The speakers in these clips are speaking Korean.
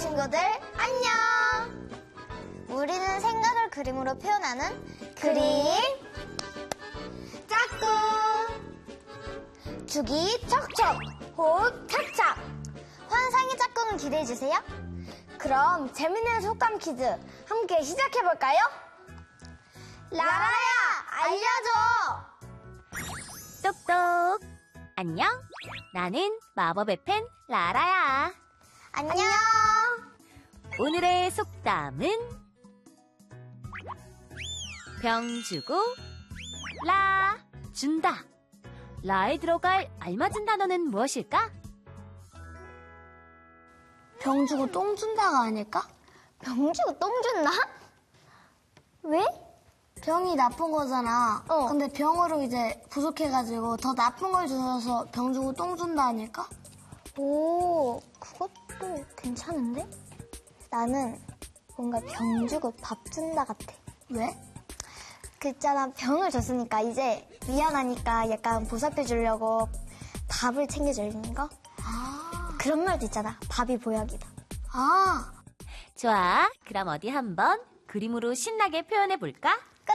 친구들 안녕! 우리는 생각을 그림으로 표현하는 그림 짝꿍! 주기 척척, 호흡 착착! 환상의 짝꿍을 기대해주세요. 그럼 재밌는 속담 퀴즈 함께 시작해볼까요? 라라야, 알려줘! 똑똑! 안녕! 나는 마법의 펜 라라야. 안녕! 오늘의 속담은 병 주고 라 준다. 라에 들어갈 알맞은 단어는 무엇일까? 병 주고 똥 준다가 아닐까? 병 주고 똥 준다? 왜? 병이 나쁜 거잖아. 근데 병으로 이제 부족해가지고 더 나쁜 걸 줘서 병 주고 똥 준다 아닐까? 오, 그것도 괜찮은데? 나는 뭔가 병 주고 밥 준다 같아. 왜? 그 있잖아, 병을 줬으니까 이제 미안하니까 약간 보살펴 주려고 밥을 챙겨주는 거? 그런 말도 있잖아. 밥이 보약이다. 아, 좋아. 그럼 어디 한번 그림으로 신나게 표현해 볼까? 그래!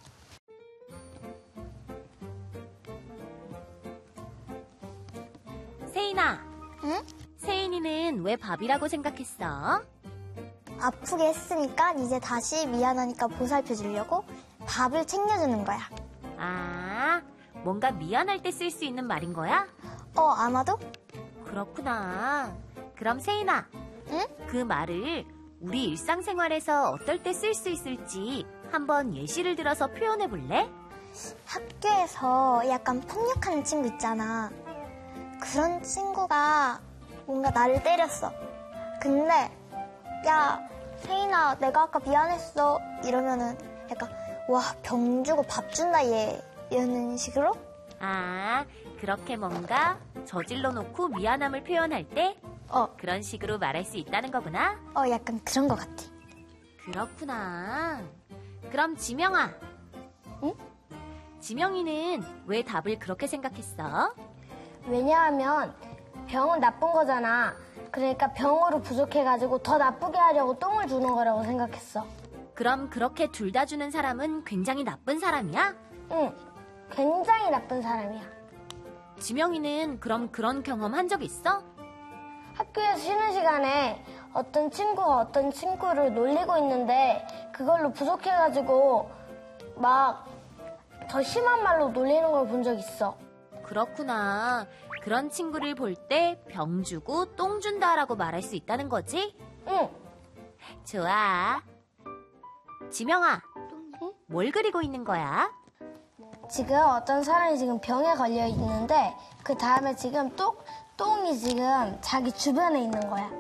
세인아. 응? 세인이는 왜 밥이라고 생각했어? 아프게 했으니까 이제 다시 미안하니까 보살펴 주려고 밥을 챙겨주는 거야. 아, 뭔가 미안할 때 쓸 수 있는 말인 거야? 아마도? 그렇구나. 그럼 세인아, 응? 그 말을 우리 일상생활에서 어떨 때 쓸 수 있을지 한번 예시를 들어서 표현해 볼래? 학교에서 약간 폭력하는 친구 있잖아. 그런 친구가 뭔가 나를 때렸어. 근데 야, 세인아, 내가 아까 미안했어. 이러면은 약간 와, 병 주고 밥 준다 얘. 이런 식으로? 아, 그렇게 뭔가 저질러 놓고 미안함을 표현할 때 그런 식으로 말할 수 있다는 거구나. 약간 그런 것 같아. 그렇구나. 그럼 지명아. 응? 지명이는 왜 답을 그렇게 생각했어? 왜냐하면 병은 나쁜 거잖아. 그러니까 병으로 부족해가지고 더 나쁘게 하려고 똥을 주는 거라고 생각했어. 그럼 그렇게 둘 다 주는 사람은 굉장히 나쁜 사람이야? 응, 굉장히 나쁜 사람이야. 지명이는 그럼 그런 경험 한 적 있어? 학교에서 쉬는 시간에 어떤 친구가 어떤 친구를 놀리고 있는데 그걸로 부족해가지고 막 더 심한 말로 놀리는 걸 본 적 있어. 그렇구나. 그런 친구를 볼 때 병 주고 똥 준다라고 말할 수 있다는 거지? 응. 좋아. 지명아, 뭘 그리고 있는 거야? 지금 어떤 사람이 지금 병에 걸려 있는데 그 다음에 지금 똥이 지금 자기 주변에 있는 거야.